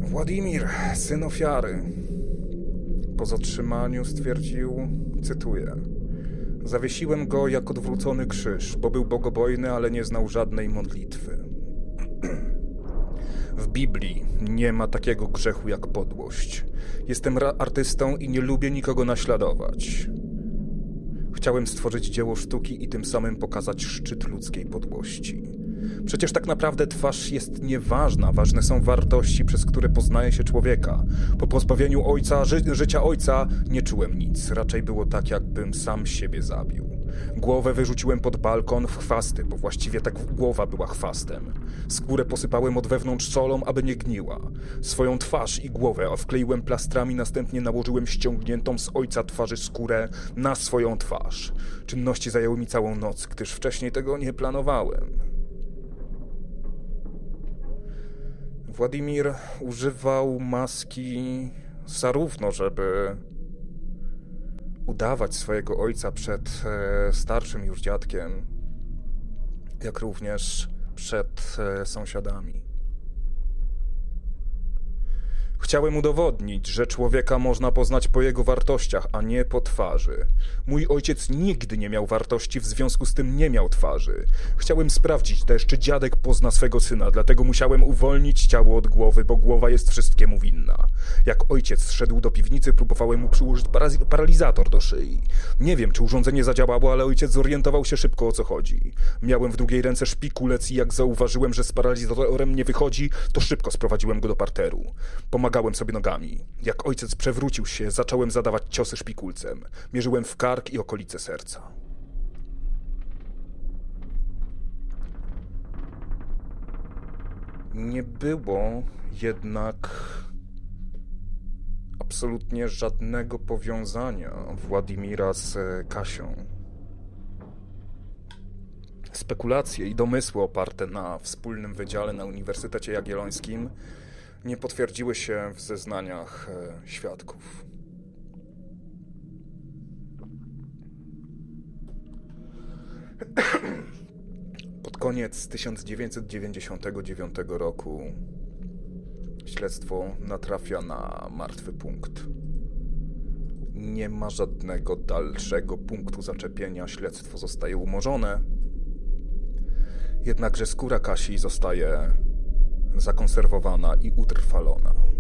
Władimir, syn ofiary, po zatrzymaniu stwierdził, cytuję: zawiesiłem go jak odwrócony krzyż, bo był bogobojny, ale nie znał żadnej modlitwy. W Biblii nie ma takiego grzechu jak podłość. Jestem artystą i nie lubię nikogo naśladować. Chciałem stworzyć dzieło sztuki i tym samym pokazać szczyt ludzkiej podłości. Przecież tak naprawdę twarz jest nieważna, ważne są wartości, przez które poznaje się człowieka. Po pozbawieniu życia ojca nie czułem nic, raczej było tak, jakbym sam siebie zabił. Głowę wyrzuciłem pod balkon w chwasty, bo właściwie tak głowa była chwastem. Skórę posypałem od wewnątrz solą, aby nie gniła. Swoją twarz i głowę wkleiłem plastrami, następnie nałożyłem ściągniętą z ojca twarzy skórę na swoją twarz. Czynności zajęły mi całą noc, gdyż wcześniej tego nie planowałem. Władimir używał maski zarówno, żeby udawać swojego ojca przed starszym już dziadkiem, jak również przed sąsiadami. Chciałem udowodnić, że człowieka można poznać po jego wartościach, a nie po twarzy. Mój ojciec nigdy nie miał wartości, w związku z tym nie miał twarzy. Chciałem sprawdzić też, czy dziadek pozna swego syna, dlatego musiałem uwolnić ciało od głowy, bo głowa jest wszystkiemu winna. Jak ojciec szedł do piwnicy, próbowałem mu przyłożyć paralizator do szyi. Nie wiem, czy urządzenie zadziałało, ale ojciec zorientował się szybko, o co chodzi. Miałem w drugiej ręce szpikulec i jak zauważyłem, że z paralizatorem nie wychodzi, to szybko sprowadziłem go do parteru. Pomagałem sobie nogami. Jak ojciec przewrócił się, zacząłem zadawać ciosy szpikulcem. Mierzyłem w kark i okolice serca. Nie było jednak absolutnie żadnego powiązania Władimira z Kasią. Spekulacje i domysły oparte na wspólnym wydziale na Uniwersytecie Jagiellońskim nie potwierdziły się w zeznaniach świadków. Pod koniec 1999 roku śledztwo natrafia na martwy punkt. Nie ma żadnego dalszego punktu zaczepienia, śledztwo zostaje umorzone. Jednakże skóra Kasi zostaje zakonserwowana i utrwalona.